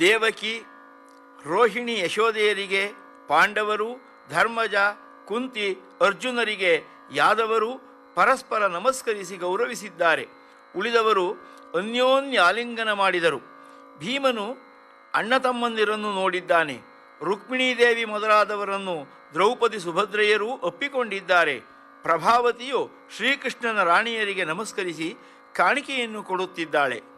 ದೇವಕಿ, ರೋಹಿಣಿ, ಯಶೋದೆಯರಿಗೆ ಪಾಂಡವರು, ಧರ್ಮಜ, ಕುಂತಿ, ಅರ್ಜುನರಿಗೆ ಯಾದವರು ಪರಸ್ಪರ ನಮಸ್ಕರಿಸಿ ಗೌರವಿಸಿದ್ದಾರೆ. ಉಳಿದವರು ಅನ್ಯೋನ್ಯ ಆಲಿಂಗನ ಮಾಡಿದರು. ಭೀಮನು ಅಣ್ಣ ತಮ್ಮಂದಿರನ್ನು ನೋಡಿದ್ದಾನೆ. ರುಕ್ಮಿಣೀದೇವಿ ಮೊದಲಾದವರನ್ನು ದ್ರೌಪದಿ, ಸುಭದ್ರೆಯರೂ ಒಪ್ಪಿಕೊಂಡಿದ್ದಾರೆ. ಪ್ರಭಾವತಿಯು ಶ್ರೀಕೃಷ್ಣನ ರಾಣಿಯರಿಗೆ ನಮಸ್ಕರಿಸಿ ಕಾಣಿಕೆಯನ್ನು ಕೊಡುತ್ತಿದ್ದಾಳೆ.